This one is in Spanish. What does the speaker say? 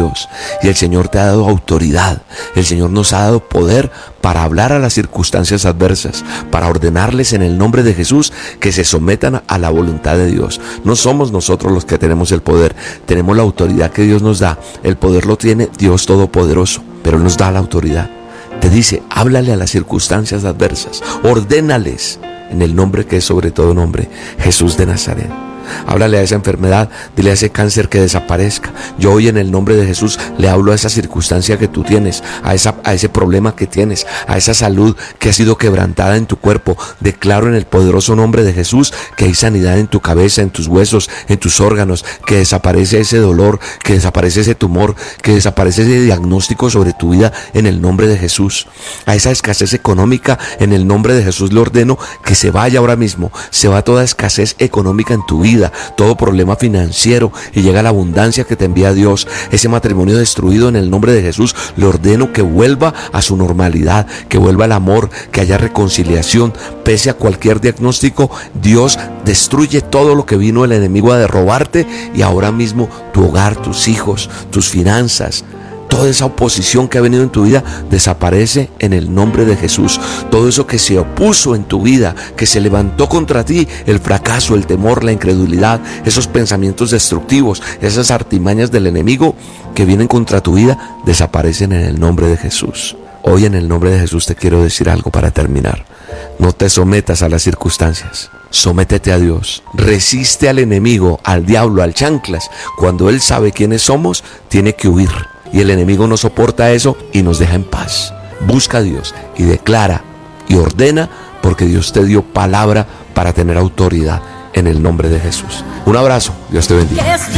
Dios. Y el Señor te ha dado autoridad. El Señor nos ha dado poder para hablar a las circunstancias adversas, para ordenarles en el nombre de Jesús que se sometan a la voluntad de Dios. No somos nosotros los que tenemos el poder, tenemos la autoridad que Dios nos da. El poder lo tiene Dios Todopoderoso, pero Él nos da la autoridad. Te dice, háblale a las circunstancias adversas, ordénales en el nombre que es sobre todo nombre, Jesús de Nazaret. Háblale a esa enfermedad, dile a ese cáncer que desaparezca. Yo hoy en el nombre de Jesús le hablo a esa circunstancia que tú tienes, a ese problema que tienes, a esa salud que ha sido quebrantada en tu cuerpo. Declaro en el poderoso nombre de Jesús que hay sanidad en tu cabeza, en tus huesos, en tus órganos, que desaparece ese dolor, que desaparece ese tumor, que desaparece ese diagnóstico sobre tu vida en el nombre de Jesús. A esa escasez económica en el nombre de Jesús le ordeno que se vaya ahora mismo. Se va toda escasez económica en tu vida, todo problema financiero, y llega la abundancia que te envía Dios. Ese matrimonio destruido en el nombre de Jesús le ordeno que vuelva a su normalidad, que vuelva el amor, que haya reconciliación. Pese a cualquier diagnóstico, Dios destruye todo lo que vino el enemigo a robarte, y ahora mismo tu hogar, tus hijos, tus finanzas, toda esa oposición que ha venido en tu vida desaparece en el nombre de Jesús. Todo eso que se opuso en tu vida, que se levantó contra ti, el fracaso, el temor, la incredulidad, esos pensamientos destructivos, esas artimañas del enemigo que vienen contra tu vida, desaparecen en el nombre de Jesús. Hoy en el nombre de Jesús te quiero decir algo para terminar. No te sometas a las circunstancias. Sométete a Dios. Resiste al enemigo, al diablo, al chanclas. Cuando él sabe quiénes somos, tiene que huir. Y el enemigo no soporta eso y nos deja en paz. Busca a Dios y declara y ordena, porque Dios te dio palabra para tener autoridad en el nombre de Jesús. Un abrazo, Dios te bendiga.